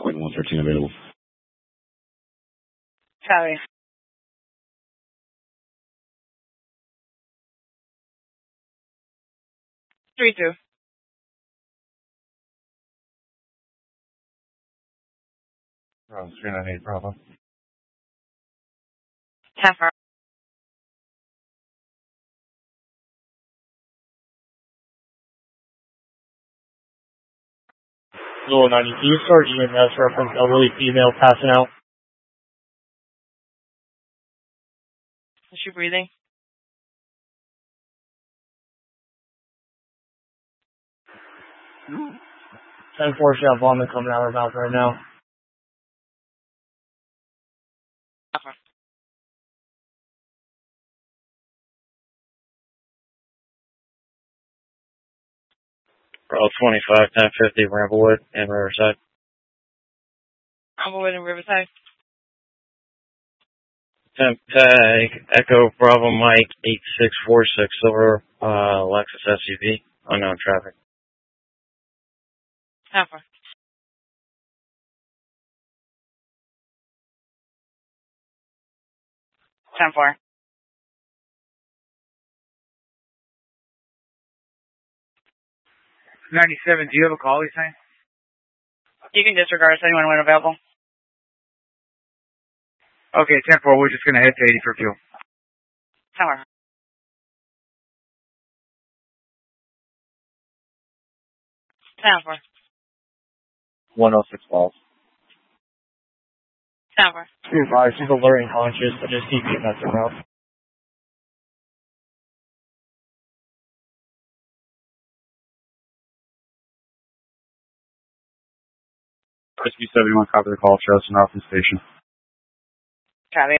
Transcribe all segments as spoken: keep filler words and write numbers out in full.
Point one thirteen available. Copy. Three two. Oh, three nine eight, Bravo. Ten four. Zulu ninety, can you start E M S reference elderly female passing out? Is she breathing? ten four, she got vomit coming out of her mouth right now. Okay. Roll twenty-five, ten fifty, Ramblewood and Riverside. Ramblewood and Riverside. Temp tag, Echo Bravo Mike, eight six four six, Silver, uh, Lexus S U V, unknown traffic. Ten four. Ten four. ninety-seven, do you have a call, you saying? You can disregard us anyone when available. Okay, ten four, we're just going to head to eighty for fuel. Ten four. Ten four. one oh six balls. Ten four. Be advised, she's alert and conscious, but just keep E M S her mouth. Crispy seventy-one, copy the call, Charleston Route from station. Copy.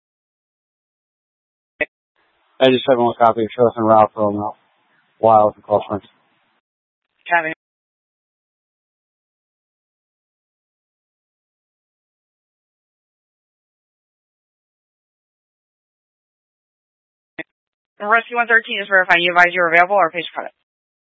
I just seventy-one, copy, Charleston Route from uh, Wild and Call Springs. Copy. Rescue one thirteen is verifying you advise you're available or page credit.